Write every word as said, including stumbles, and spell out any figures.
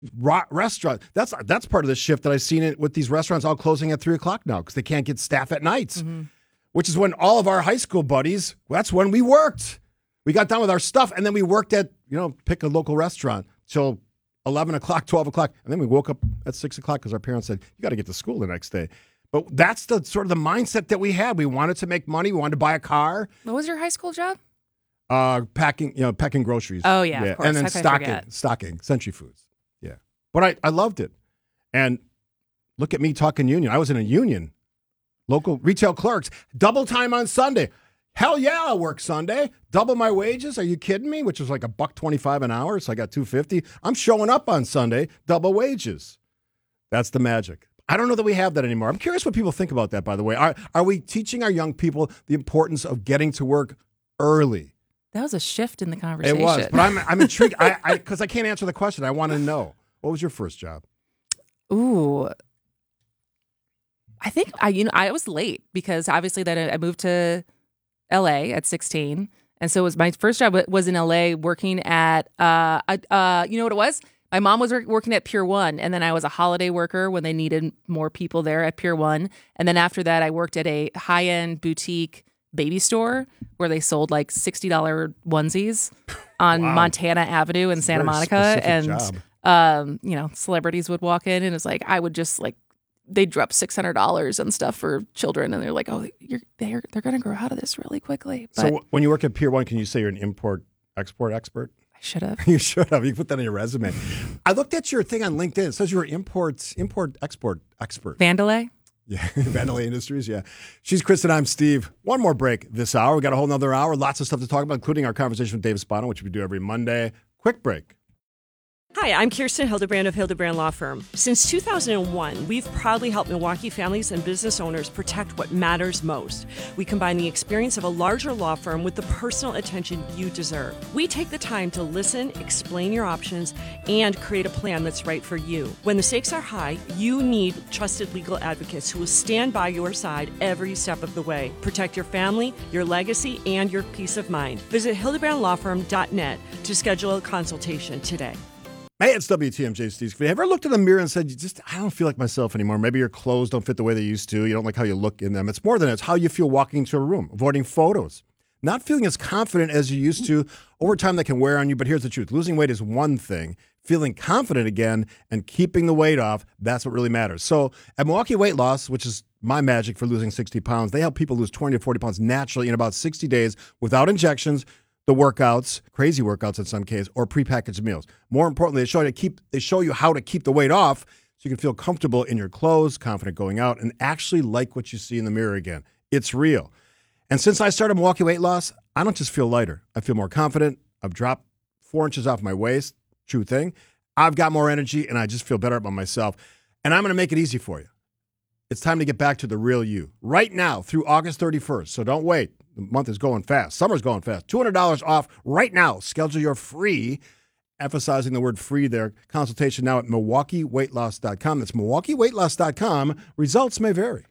Ra- restaurant. That's that's part of the shift that I've seen it with these restaurants all closing at three o'clock now because they can't get staff at nights, mm-hmm. which is when all of our high school buddies, that's when we worked. We got done with our stuff, and then we worked at, you know, pick a local restaurant till eleven o'clock, twelve o'clock, and then we woke up at six o'clock because our parents said, you got to get to school the next day. But that's the sort of the mindset that we had. We wanted to make money. We wanted to buy a car. What was your high school job? Uh, packing, you know, packing groceries. Oh, yeah, yeah. Of course. And then How could I stocking, forget? stocking, Century Foods. Yeah. But I, I loved it. And look at me talking union. I was in a union. Local retail clerks. Double time on Sunday. Hell yeah, I'll work Sunday. Double my wages. Are you kidding me? Which was like a buck twenty-five an hour, so I got two fifty. I'm showing up on Sunday, double wages. That's the magic. I don't know that we have that anymore. I'm curious what people think about that, by the way. Are, are we teaching our young people the importance of getting to work early? That was a shift in the conversation. It was, but I'm I'm intrigued I I because I can't answer the question. I want to know. What was your first job? Ooh. I think I you know I was late because obviously that I moved to L A at sixteen, and so it was my first job was in L A working at uh uh you know what it was? My mom was working at Pier One, and then I was a holiday worker when they needed more people there at Pier One, and then after that I worked at a high end boutique baby store where they sold like sixty dollar onesies on wow. Montana Avenue in Santa Monica, and job. um you know celebrities would walk in, and it's like I would just like. They'd drop six hundred dollars and stuff for children, and they're like, "Oh, you're they're they're going to grow out of this really quickly." But so when you work at Pier One, can you say you're an import export expert? I should have. You should have. You put that on your resume. I looked at your thing on LinkedIn. It says you're an import import export expert. Vandalay. Yeah, Vandalay Industries. Yeah, she's Kristen. I'm Steve. One more break this hour. We got a whole nother hour. Lots of stuff to talk about, including our conversation with Dave Spano, which we do every Monday. Quick break. Hi, I'm Kirsten Hildebrand of Hildebrand Law Firm. Since two thousand one, we've proudly helped Milwaukee families and business owners protect what matters most. We combine the experience of a larger law firm with the personal attention you deserve. We take the time to listen, explain your options, and create a plan that's right for you. When the stakes are high, you need trusted legal advocates who will stand by your side every step of the way. Protect your family, your legacy, and your peace of mind. Visit hildebrand law firm dot net to schedule a consultation today. Hey, it's W T M J Steve. Have you ever looked in the mirror and said, "You just, I don't feel like myself anymore"? Maybe your clothes don't fit the way they used to. You don't like how you look in them. It's more than that. It's how you feel walking into a room, avoiding photos, not feeling as confident as you used to. Over time, that can wear on you. But here's the truth. Losing weight is one thing. Feeling confident again and keeping the weight off, that's what really matters. So at Milwaukee Weight Loss, which is my magic for losing sixty pounds, they help people lose twenty to forty pounds naturally in about sixty days without injections, the workouts, crazy workouts in some cases, or prepackaged meals. More importantly, they show you to keep they show you how to keep the weight off so you can feel comfortable in your clothes, confident going out, and actually like what you see in the mirror again. It's real. And since I started Milwaukee Weight Loss, I don't just feel lighter. I feel more confident. I've dropped four inches off my waist. True thing. I've got more energy, and I just feel better about myself. And I'm going to make it easy for you. It's time to get back to the real you. Right now through August thirty-first. So don't wait. The month is going fast. Summer's going fast. two hundred dollars off right now. Schedule your free, emphasizing the word free there, consultation now at milwaukee weight loss dot com. That's milwaukee weight loss dot com. Results may vary.